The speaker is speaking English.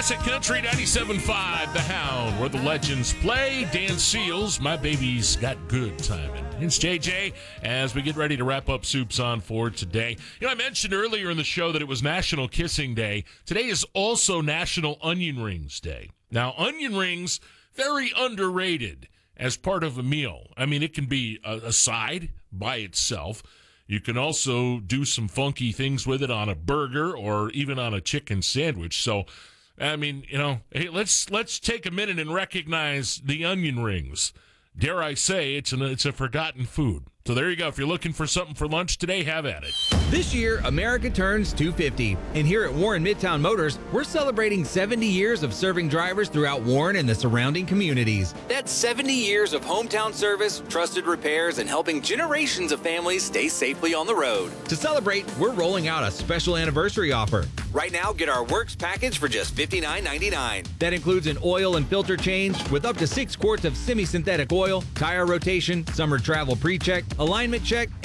Classic Country 97.5, The Hound, where the legends play. Dan Seals, my baby's got good timing. It's JJ as we get ready to wrap up Soups On for today. You know, I mentioned earlier in the show that it was National Kissing Day. Today is also National Onion Rings Day. Now, onion rings, very underrated as part of a meal. I mean, it can be a side by itself. You can also do some funky things with it on a burger or even on a chicken sandwich. So, I mean, you know, hey, let's take a minute and recognize the onion rings. Dare I say, it's a forgotten food. So there you go. If you're looking for something for lunch today, have at it. This year, America turns 250. And here at Warren Midtown Motors, we're celebrating 70 years of serving drivers throughout Warren and the surrounding communities. That's 70 years of hometown service, trusted repairs, and helping generations of families stay safely on the road. To celebrate, we're rolling out a special anniversary offer. Right now, get our Works package for just $59.99. That includes an oil and filter change with up to 6 quarts of semi-synthetic oil, tire rotation, summer travel pre-check, alignment check,